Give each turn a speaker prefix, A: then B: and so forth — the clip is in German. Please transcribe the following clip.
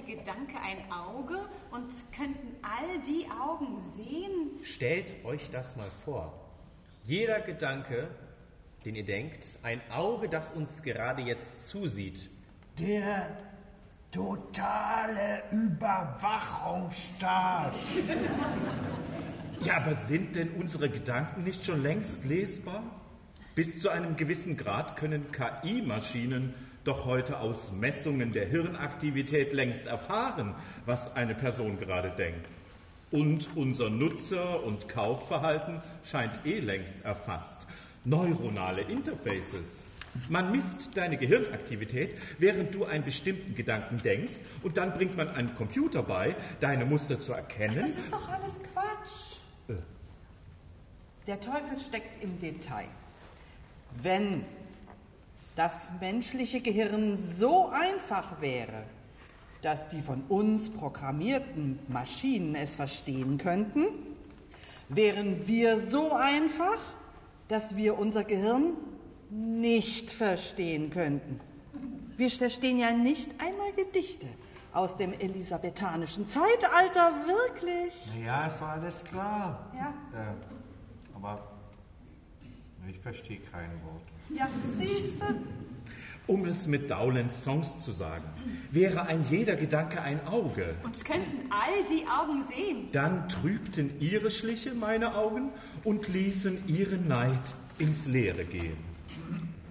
A: Gedanke ein Auge und könnten all die Augen sehen?
B: Stellt euch das mal vor. Jeder Gedanke, den ihr denkt, ein Auge, das uns gerade jetzt zusieht.
C: Der totale Überwachungsstaat.
D: Ja, aber sind denn unsere Gedanken nicht schon längst lesbar? Bis zu einem gewissen Grad können KI-Maschinen doch heute aus Messungen der Hirnaktivität längst erfahren, was eine Person gerade denkt. Und unser Nutzer- und Kaufverhalten scheint längst erfasst. Neuronale Interfaces. Man misst deine Gehirnaktivität, während du einen bestimmten Gedanken denkst, und dann bringt man einem Computer bei, deine Muster zu erkennen.
E: Das ist doch alles Quatsch. Der Teufel steckt im Detail. Wenn das menschliche Gehirn so einfach wäre, dass die von uns programmierten Maschinen es verstehen könnten, wären wir so einfach, dass wir unser Gehirn nicht verstehen könnten. Wir verstehen ja nicht einmal Gedichte aus dem elisabethanischen Zeitalter, wirklich.
C: Ja, ist doch alles klar.
E: Ja.
C: Aber ich verstehe kein Wort.
E: Ja, siehst du?
D: Um es mit Dowlands Songs zu sagen, wäre ein jeder Gedanke ein Auge.
A: Und könnten all die Augen sehen?
D: Dann trübten ihre Schliche meine Augen und ließen ihren Neid ins Leere gehen.